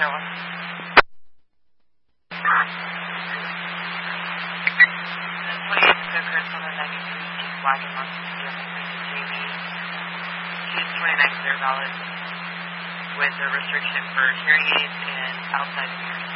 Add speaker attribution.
Speaker 1: Dylan. The 28 Chris on the 93 Jeep Wagon Monkey Jamie. She's 29 clear valid with a restriction for hearing aids and outside ears.